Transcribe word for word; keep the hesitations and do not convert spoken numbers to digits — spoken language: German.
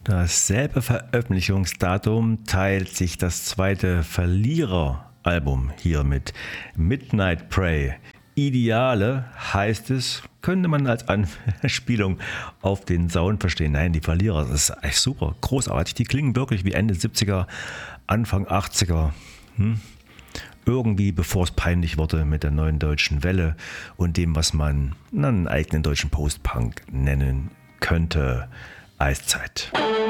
Dasselbe Veröffentlichungsdatum teilt sich das zweite Verlierer-Album hier mit Midnight Prey. Ideale heißt es, könnte man als Anspielung auf den Sound verstehen. Nein, die Verlierer, das ist echt super, großartig. Die klingen wirklich wie Ende siebziger, Anfang achtziger. Hm? Irgendwie bevor es peinlich wurde mit der neuen deutschen Welle und dem, was man einen eigenen deutschen Post-Punk nennen könnte. Eiszeit.